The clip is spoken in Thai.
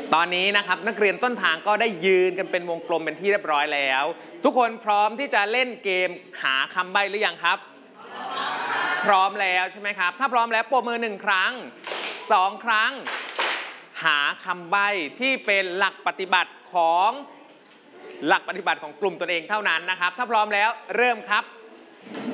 ตอนนี้นะครับนักเรียนต้นทางก็ได้ยืนกันเป็นวงกลมเป็นที่เรียบร้อยแล้ว ทุกคนพร้อมที่จะเล่นเกมหาคำใบ้หรือยังครับพร้อมแล้วใช่ไหมครับถ้าพร้อมแล้วปรบมือ1ครั้ง2ครั้งหาคำใบ้ที่เป็นหลักปฏิบัติของกลุ่มตนเองเท่านั้นนะครับถ้าพร้อมแล้วเริ่มครับ